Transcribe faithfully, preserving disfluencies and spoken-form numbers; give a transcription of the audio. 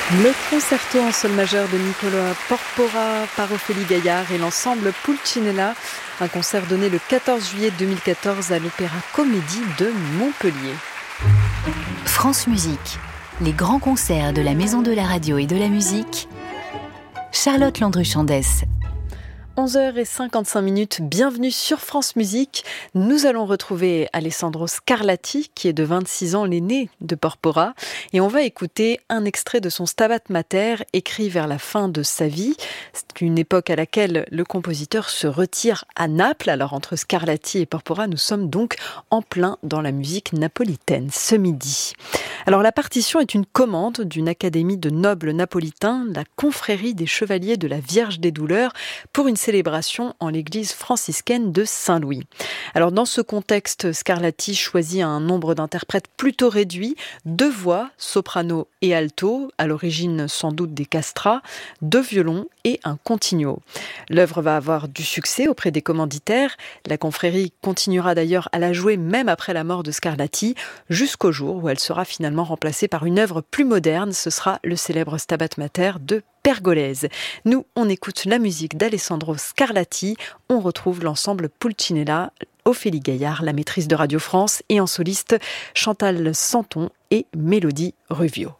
Le concerto en sol majeur de Niccolò Porpora par Ophélie Gaillard et l'ensemble Pulcinella, un concert donné le quatorze juillet deux mille quatorze à l'Opéra Comédie de Montpellier. France Musique, les grands concerts de la Maison de la Radio et de la Musique. Charlotte Landru-Chandès. onze heures cinquante-cinq minutes, bienvenue sur France Musique. Nous allons retrouver Alessandro Scarlatti, qui est de vingt-six ans, l'aîné de Porpora. Et on va écouter un extrait de son Stabat Mater, écrit vers la fin de sa vie. C'est une époque à laquelle le compositeur se retire à Naples. Alors entre Scarlatti et Porpora, nous sommes donc en plein dans la musique napolitaine ce midi. Alors la partition est une commande d'une académie de nobles napolitains, la confrérie des chevaliers de la Vierge des Douleurs, pour une célébration en l'église franciscaine de Saint-Louis. Alors dans ce contexte, Scarlatti choisit un nombre d'interprètes plutôt réduit, deux voix, soprano et alto, à l'origine sans doute des castrats, deux violons et un continuo. L'œuvre va avoir du succès auprès des commanditaires. La confrérie continuera d'ailleurs à la jouer même après la mort de Scarlatti, jusqu'au jour où elle sera finalement remplacée par une œuvre plus moderne. Ce sera le célèbre Stabat Mater de Pergolèse. Nous, on écoute la musique d'Alessandro Scarlatti. On retrouve l'ensemble Pulcinella, Ophélie Gaillard, la maîtrise de Radio France, et en soliste Chantal Santon et Mélodie Ruvio.